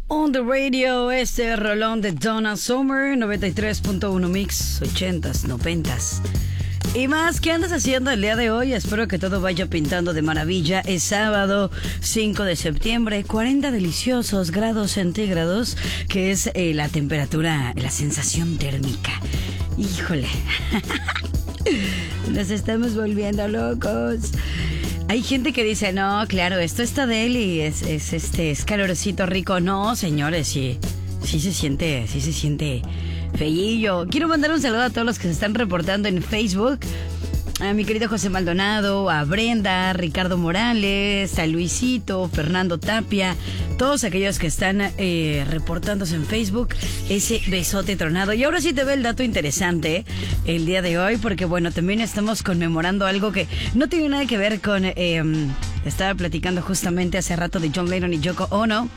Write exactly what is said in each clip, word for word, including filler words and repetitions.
On the radio, este rolón de Donna Summer, noventa y tres punto uno Mix, ochentas, noventas. Y más, ¿qué andas haciendo el día de hoy? Espero que todo vaya pintando de maravilla. Es sábado cinco de septiembre, cuarenta deliciosos grados centígrados, que es eh, la temperatura, la sensación térmica. Híjole, nos estamos volviendo locos. Hay gente que dice, no, claro, esto está de él y es, es, este, es calorcito rico. No, señores, sí, sí se siente, sí se siente feillo. Quiero mandar un saludo a todos los que se están reportando en Facebook. A mi querido José Maldonado, a Brenda, Ricardo Morales, a Luisito, Fernando Tapia, todos aquellos que están eh, reportándose en Facebook. Ese besote tronado. Y ahora sí te ve el dato interesante el día de hoy, porque bueno, también estamos conmemorando algo que no tiene nada que ver con... Eh, estaba platicando justamente hace rato de John Lennon y Yoko Ono.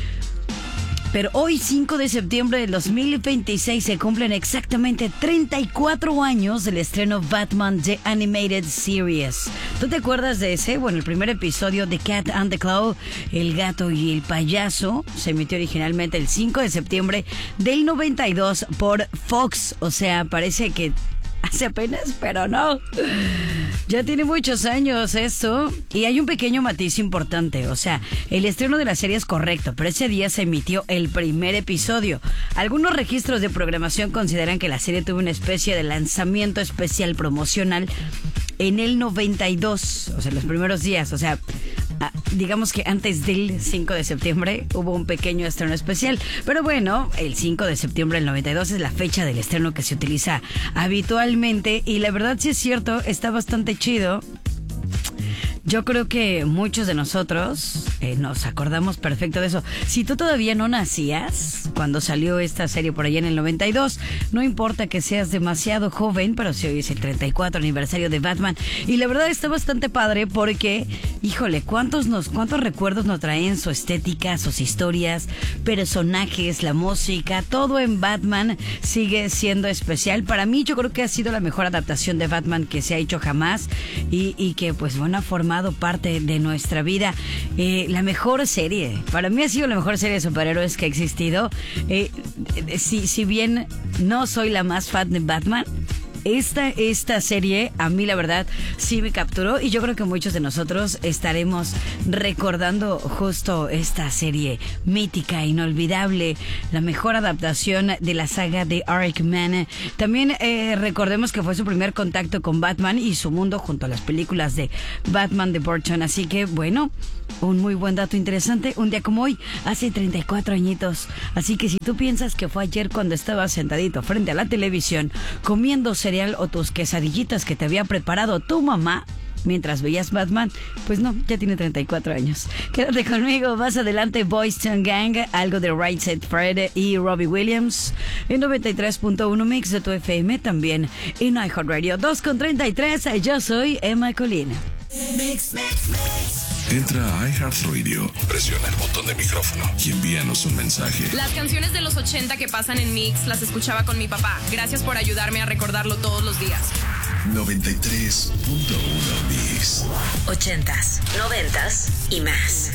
Pero hoy, cinco de septiembre del dos mil veintiséis, se cumplen exactamente treinta y cuatro años del estreno Batman The Animated Series. ¿Tú te acuerdas de ese? Bueno, el primer episodio de Cat and the Claw, El gato y el payaso, se emitió originalmente el cinco de septiembre del noventa y dos por Fox. O sea, parece que hace apenas, pero no. Ya tiene muchos años esto. Y hay un pequeño matiz importante. O sea, el estreno de la serie es correcto, pero ese día se emitió el primer episodio. Algunos registros de programación consideran que la serie tuvo una especie de lanzamiento especial promocional en el noventa y dos. O sea, los primeros días. O sea, digamos que antes del cinco de septiembre hubo un pequeño estreno especial. Pero bueno, el cinco de septiembre del noventa y dos es la fecha del estreno que se utiliza habitualmente. Y la verdad, sí es cierto, está bastante chido. Yo creo que muchos de nosotros eh, nos acordamos perfecto de eso. Si tú todavía no nacías cuando salió esta serie por allá en el noventa y dos, no importa que seas demasiado joven, pero si hoy es el treinta y cuatro aniversario de Batman. Y la verdad está bastante padre porque, híjole, ¿cuántos, nos, cuántos recuerdos nos traen su estética, sus historias, personajes, la música? Todo en Batman sigue siendo especial. Para mí, yo creo que ha sido la mejor adaptación de Batman que se ha hecho jamás y, y que, pues, bueno, ha formado parte de nuestra vida. Eh, la mejor serie, para mí ha sido la mejor serie de superhéroes que ha existido. Eh, si, si bien no soy la más fan de Batman, Esta, esta serie a mí la verdad sí me capturó y yo creo que muchos de nosotros estaremos recordando justo esta serie mítica, inolvidable, la mejor adaptación de la saga de Arkman. También eh, recordemos que fue su primer contacto con Batman y su mundo junto a las películas de Batman de Burton. Así que bueno, un muy buen dato interesante, un día como hoy, hace treinta y cuatro añitos. Así que si tú piensas que fue ayer cuando estabas sentadito frente a la televisión comiendo cereal o tus quesadillitas que te había preparado tu mamá mientras veías Batman, pues no, ya tiene treinta y cuatro años. Quédate conmigo, más adelante Boyz two Gang, algo de Right Said Fred y Robbie Williams en noventa y tres punto uno Mix de tu F M, también en iHeartRadio. Dos con treinta y tres, yo soy Emma Colina. Mix, mix, mix. Entra a iHeartRadio, presiona el botón de micrófono y envíanos un mensaje. Las canciones de los ochenta que pasan en Mix las escuchaba con mi papá. Gracias por ayudarme a recordarlo todos los días. noventa y tres punto uno Mix. Ochentas, noventas y más.